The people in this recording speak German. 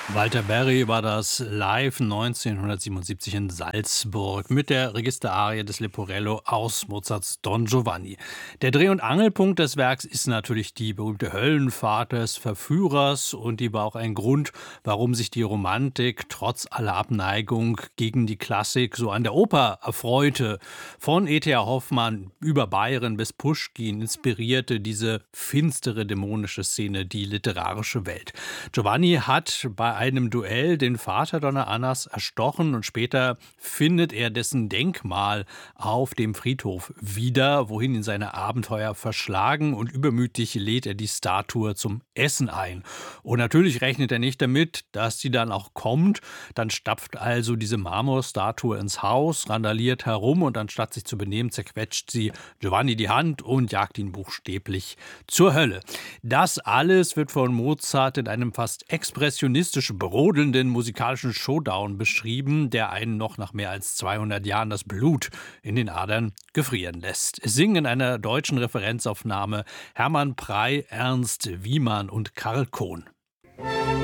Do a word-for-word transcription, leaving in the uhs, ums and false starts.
Walter Berry war das live neunzehnhundertsiebenundsiebzig in Salzburg mit der Registerarie des Leporello aus Mozarts Don Giovanni. Der Dreh- und Angelpunkt des Werks ist natürlich die berühmte Höllenfahrt des Verführers, und die war auch ein Grund, warum sich die Romantik trotz aller Abneigung gegen die Klassik so an der Oper erfreute. Von E T H. Hoffmann über Byron bis Puschkin inspirierte diese finstere, dämonische Szene die literarische Welt. Giovanni hat bei einem Duell den Vater Donna Annas erstochen, und später findet er dessen Denkmal auf dem Friedhof wieder, wohin ihn seine Abenteuer verschlagen, und übermütig lädt er die Statue zum Essen ein. Und natürlich rechnet er nicht damit, dass sie dann auch kommt. Dann stapft also diese Marmorstatue ins Haus, randaliert herum, und anstatt sich zu benehmen, zerquetscht sie Giovanni die Hand und jagt ihn buchstäblich zur Hölle. Das alles wird von Mozart in einem fast expressionistisch brodelnden musikalischen Showdown beschrieben, der einen noch nach mehr als zweihundert Jahren das Blut in den Adern gefrieren lässt. Es singen in einer deutschen Referenzaufnahme Hermann Prey, Ernst Wiemann und Karl Kohn.